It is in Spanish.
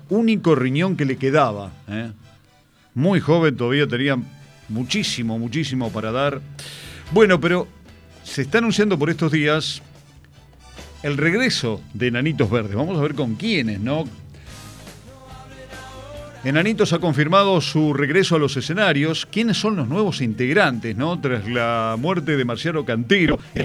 único riñón que le quedaba. Muy joven, todavía tenía muchísimo para dar. Bueno, pero se está anunciando por estos días el regreso de Enanitos Verdes. Vamos a ver con quiénes, ¿no? Enanitos ha confirmado su regreso a los escenarios. ¿Quiénes son los nuevos integrantes, no? Tras la muerte de Marciano Cantero, el